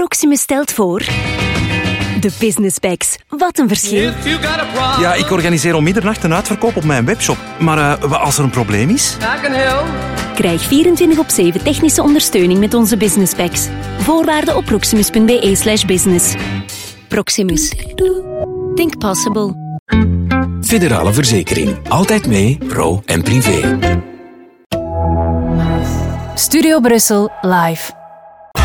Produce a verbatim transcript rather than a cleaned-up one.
Proximus stelt voor... De Business Packs. Wat een verschil. Ja, ik organiseer om middernacht een uitverkoop op mijn webshop. Maar uh, wat als er een probleem is? Krijg vierentwintig op zeven technische ondersteuning met onze Business Packs. Voorwaarden op proximus.be slash business. Proximus. Think possible. Federale Verzekering. Altijd mee, pro en privé. Studio Brussel live.